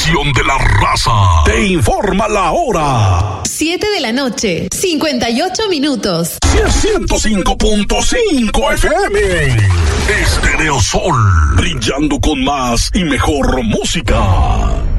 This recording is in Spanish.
estación de la raza. Te informa la hora. 7:58 105.5 FM. Estereosol, brillando con más y mejor música.